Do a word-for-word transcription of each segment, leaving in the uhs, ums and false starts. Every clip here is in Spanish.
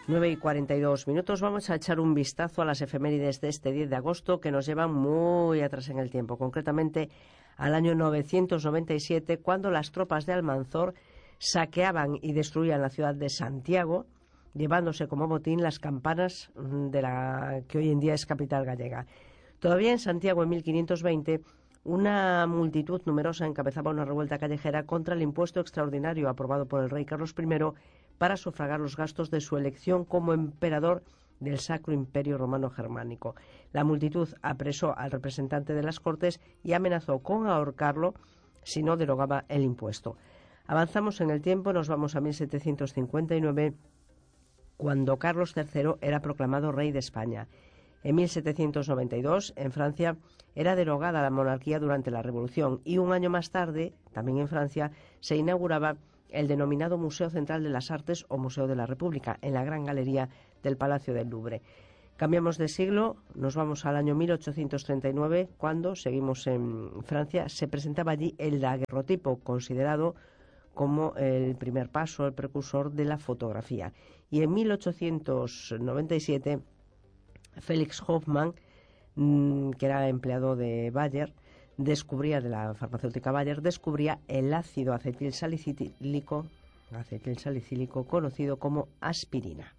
nueve y cuarenta y dos minutos. Vamos a echar un vistazo a las efemérides de este diez de agosto que nos llevan muy atrás en el tiempo, concretamente al año novecientos noventa y siete, cuando las tropas de Almanzor saqueaban y destruían la ciudad de Santiago, llevándose como botín las campanas de la que hoy en día es capital gallega. Todavía en Santiago, en mil quinientos veinte, una multitud numerosa encabezaba una revuelta callejera contra el impuesto extraordinario aprobado por el rey Carlos primero para sufragar los gastos de su elección como emperador del Sacro Imperio Romano Germánico. La multitud apresó al representante de las Cortes y amenazó con ahorcarlo si no derogaba el impuesto. Avanzamos en el tiempo, nos vamos a mil setecientos cincuenta y nueve, cuando Carlos tercero era proclamado rey de España. En mil setecientos noventa y dos, en Francia, era derogada la monarquía durante la Revolución y un año más tarde, también en Francia, se inauguraba el denominado Museo Central de las Artes o Museo de la República, en la Gran Galería del Palacio del Louvre. Cambiamos de siglo, nos vamos al año mil ochocientos treinta y nueve, cuando, seguimos en Francia, se presentaba allí el daguerrotipo, considerado como el primer paso, el precursor de la fotografía. Y en mil ochocientos noventa y siete, Felix Hoffmann, que era empleado de Bayer, descubría, de la farmacéutica Bayer, descubría el ácido acetilsalicílico, acetilsalicílico conocido como aspirina.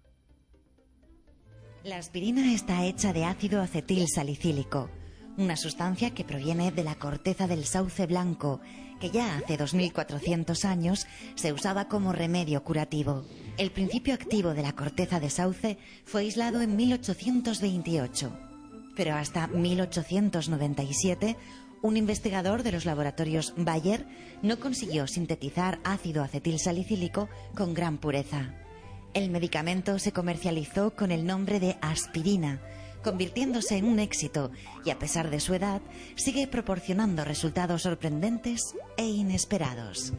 La aspirina está hecha de ácido acetilsalicílico, una sustancia que proviene de la corteza del sauce blanco, que ya hace dos mil cuatrocientos años se usaba como remedio curativo. El principio activo de la corteza de sauce fue aislado en mil ochocientos veintiocho, pero hasta mil ochocientos noventa y siete un investigador de los laboratorios Bayer no consiguió sintetizar ácido acetilsalicílico con gran pureza. El medicamento se comercializó con el nombre de aspirina, convirtiéndose en un éxito y, a pesar de su edad, sigue proporcionando resultados sorprendentes e inesperados.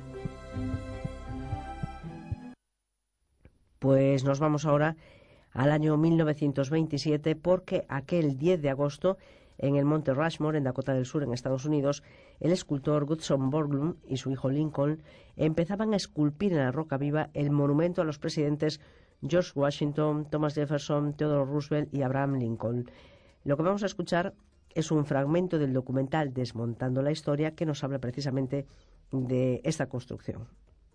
Pues nos vamos ahora al año mil novecientos veintisiete, porque aquel diez de agosto, en el monte Rushmore, en Dakota del Sur, en Estados Unidos, el escultor Gutzon Borglum y su hijo Lincoln empezaban a esculpir en la roca viva el monumento a los presidentes George Washington, Thomas Jefferson, Theodore Roosevelt y Abraham Lincoln. Lo que vamos a escuchar es un fragmento del documental Desmontando la Historia, que nos habla precisamente de esta construcción.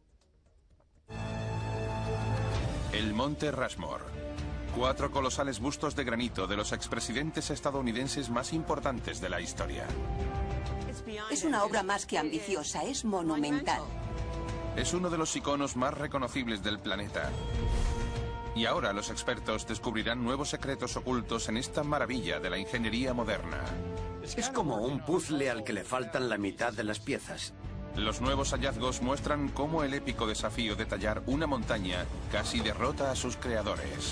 El monte Rushmore. Cuatro colosales bustos de granito de los expresidentes estadounidenses más importantes de la historia. Es una obra más que ambiciosa, es monumental. Es uno de los iconos más reconocibles del planeta. Y ahora los expertos descubrirán nuevos secretos ocultos en esta maravilla de la ingeniería moderna. Es como un puzzle al que le faltan la mitad de las piezas. Los nuevos hallazgos muestran cómo el épico desafío de tallar una montaña casi derrota a sus creadores.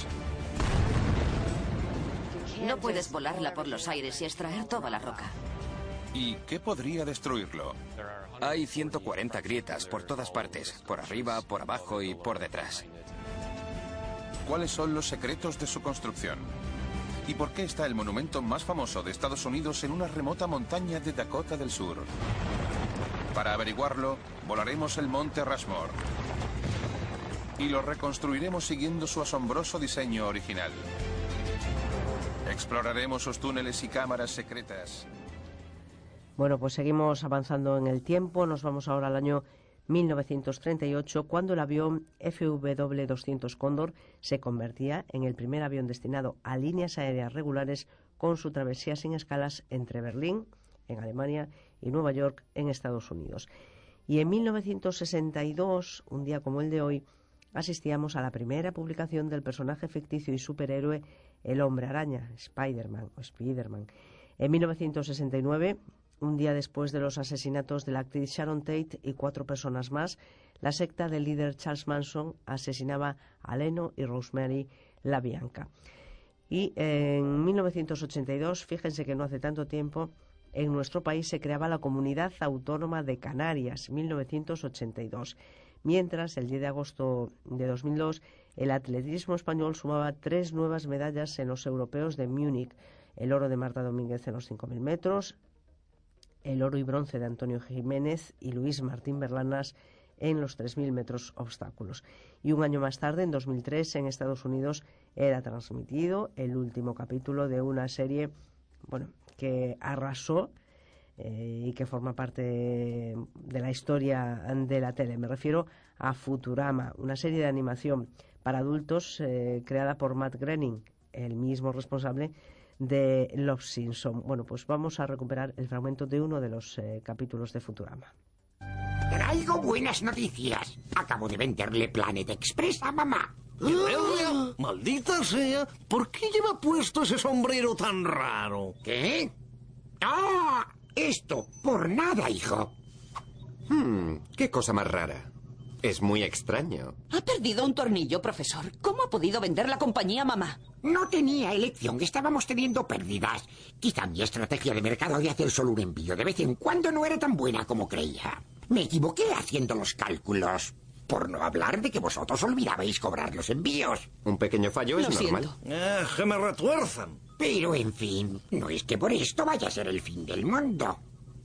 No puedes volarla por los aires y extraer toda la roca. ¿Y qué podría destruirlo? Hay ciento cuarenta grietas por todas partes, por arriba, por abajo y por detrás. ¿Cuáles son los secretos de su construcción? ¿Y por qué está el monumento más famoso de Estados Unidos en una remota montaña de Dakota del Sur? Para averiguarlo, volaremos el monte Rushmore y lo reconstruiremos siguiendo su asombroso diseño original. Exploraremos sus túneles y cámaras secretas. Bueno, pues seguimos avanzando en el tiempo. Nos vamos ahora al año mil novecientos treinta y ocho, cuando el avión F W doscientos Cóndor se convertía en el primer avión destinado a líneas aéreas regulares con su travesía sin escalas entre Berlín, en Alemania, y Nueva York, en Estados Unidos. Y en mil novecientos sesenta y dos, un día como el de hoy, asistíamos a la primera publicación del personaje ficticio y superhéroe El Hombre Araña, Spider-Man o Spider-Man. En mil novecientos sesenta y nueve, un día después de los asesinatos de la actriz Sharon Tate y cuatro personas más, la secta del líder Charles Manson asesinaba a Leno y Rosemary LaBianca. Y en mil novecientos ochenta y dos, fíjense que no hace tanto tiempo, en nuestro país se creaba la Comunidad Autónoma de Canarias, mil novecientos ochenta y dos. Mientras, el diez de agosto de dos mil dos, el atletismo español sumaba tres nuevas medallas en los europeos de Múnich: el oro de Marta Domínguez en los cinco mil metros, el oro y bronce de Antonio Jiménez y Luis Martín Berlanas en los tres mil metros obstáculos. Y un año más tarde, en dos mil tres, en Estados Unidos, era transmitido el último capítulo de una serie, bueno, que arrasó eh, y que forma parte de la historia de la tele. Me refiero a Futurama, una serie de animación para adultos eh, creada por Matt Groening, el mismo responsable de Los Simpson. Bueno, pues vamos a recuperar el fragmento de uno de los eh, capítulos de Futurama. Traigo buenas noticias. Acabo de venderle Planet Express a mamá. ¡Ah! ¡Maldita sea! ¿Por qué lleva puesto ese sombrero tan raro? ¿Qué? ¡Ah! Esto, por nada, hijo. Hmm, qué cosa más rara. Es muy extraño. Ha perdido un tornillo, profesor. ¿Cómo ha podido vender la compañía a mamá? No tenía elección, estábamos teniendo pérdidas. Quizá mi estrategia de mercado de hacer solo un envío de vez en cuando no era tan buena como creía. Me equivoqué haciendo los cálculos. Por no hablar de que vosotros olvidabais cobrar los envíos. Un pequeño fallo es normal. Eh, que me retuerzan. Pero, en fin, no es que por esto vaya a ser el fin del mundo.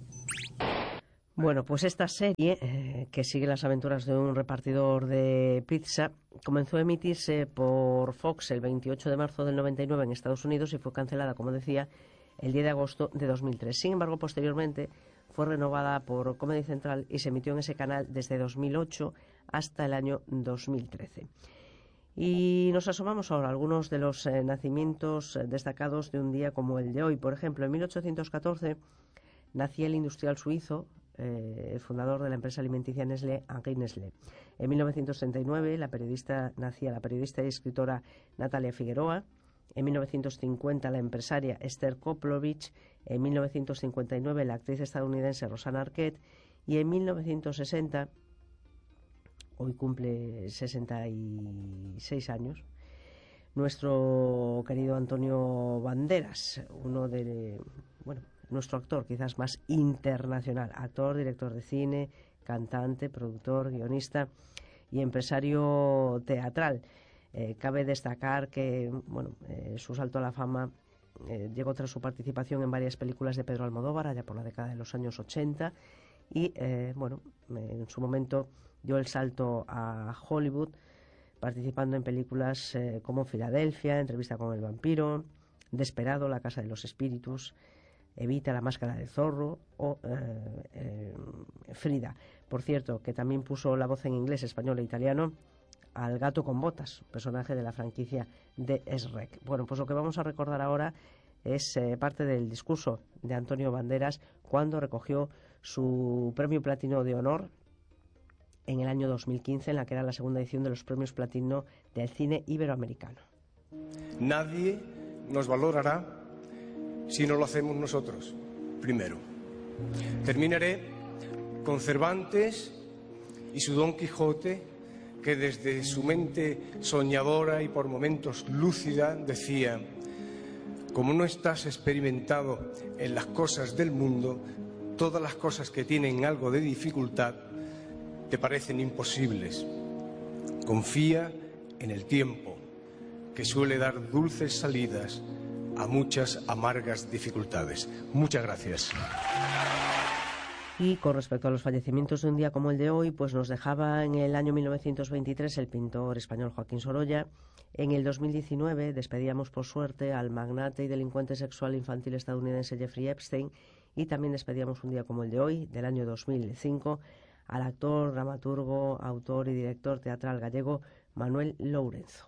Bueno, pues esta serie, eh, que sigue las aventuras de un repartidor de pizza, comenzó a emitirse por Fox el veintiocho de marzo del noventa y nueve en Estados Unidos y fue cancelada, como decía, el diez de agosto de dos mil tres. Sin embargo, posteriormente fue renovada por Comedy Central y se emitió en ese canal desde dos mil ocho hasta el año dos mil trece. Y nos asomamos ahora a algunos de los eh, nacimientos eh, destacados de un día como el de hoy. Por ejemplo, en mil ochocientos catorce nacía el industrial suizo, eh, el fundador de la empresa alimenticia Nestlé, Henri Nestlé. En mil novecientos treinta y nueve la periodista, nacía la periodista y escritora Natalia Figueroa. En mil novecientos cincuenta la empresaria Esther Koplovich. En mil novecientos cincuenta y nueve la actriz estadounidense Rosanna Arquette. Y en mil novecientos sesenta, hoy cumple sesenta y seis años, nuestro querido Antonio Banderas, uno de, bueno, nuestro actor quizás más internacional, actor, director de cine, cantante, productor, guionista y empresario teatral. Eh, cabe destacar que, bueno, eh, su salto a la fama eh, llegó tras su participación en varias películas de Pedro Almodóvar, allá por la década de los años ochenta, y, eh, bueno, en su momento dio el salto a Hollywood, participando en películas eh, como Filadelfia, Entrevista con el vampiro, Desperado, La casa de los espíritus, Evita, La máscara del zorro o eh, eh, Frida. Por cierto, que también puso la voz en inglés, español e italiano al gato con botas, personaje de la franquicia de Shrek. Bueno, pues lo que vamos a recordar ahora es eh, parte del discurso de Antonio Banderas cuando recogió su premio platino de honor en el año dos mil quince, en la que era la segunda edición de los premios platino del cine iberoamericano. Nadie nos valorará si no lo hacemos nosotros, primero. Terminaré con Cervantes y su Don Quijote, que desde su mente soñadora y por momentos lúcida decía: como no estás experimentado en las cosas del mundo, todas las cosas que tienen algo de dificultad te parecen imposibles. Confía en el tiempo, que suele dar dulces salidas a muchas amargas dificultades. Muchas gracias. Y con respecto a los fallecimientos de un día como el de hoy, pues nos dejaba en el año mil novecientos veintitrés el pintor español Joaquín Sorolla. En el dos mil diecinueve despedíamos por suerte al magnate y delincuente sexual infantil estadounidense Jeffrey Epstein, y también despedíamos un día como el de hoy, del año dos mil cinco, al actor, dramaturgo, autor y director teatral gallego Manuel Lourenço.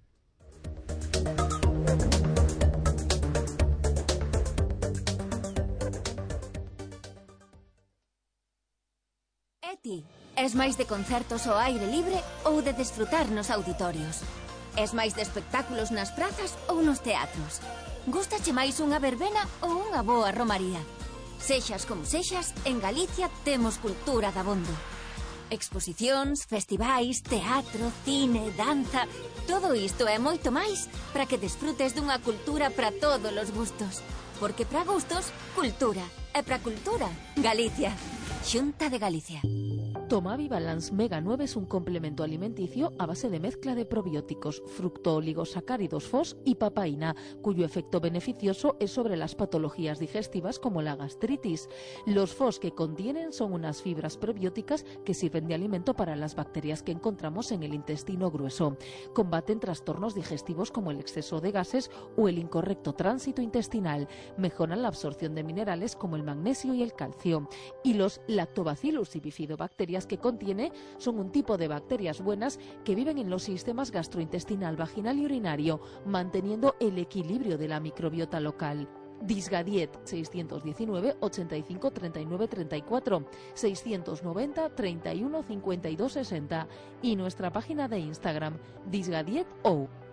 Eti, es máis de concertos ao aire libre ou de desfrutar nos auditorios? Es máis de espectáculos nas prazas ou nos teatros? Gústache máis unha verbena ou unha boa romaría? Sexas como sexas, en Galicia temos cultura dabondo. Exposicións, festivais, teatro, cine, danza... Todo isto e moito máis para que desfrutes dunha cultura para todos os gustos. Porque para gustos, cultura. E para cultura, Galicia. Xunta de Galicia. Tomavi Balance Mega nueve es un complemento alimenticio a base de mezcla de probióticos, fructooligosacáridos F O S y papaína, cuyo efecto beneficioso es sobre las patologías digestivas como la gastritis. Los F O S que contienen son unas fibras probióticas que sirven de alimento para las bacterias que encontramos en el intestino grueso. Combaten trastornos digestivos como el exceso de gases o el incorrecto tránsito intestinal. Mejoran la absorción de minerales como el magnesio y el calcio. Y los Lactobacillus y bifidobacterias que contiene son un tipo de bacterias buenas que viven en los sistemas gastrointestinal, vaginal y urinario, manteniendo el equilibrio de la microbiota local. Disgadiet seiscientos diecinueve, ochenta y cinco, treinta y nueve, treinta y cuatro, seiscientos noventa, treinta y uno, cincuenta y dos, sesenta y nuestra página de Instagram, Disgadiet O.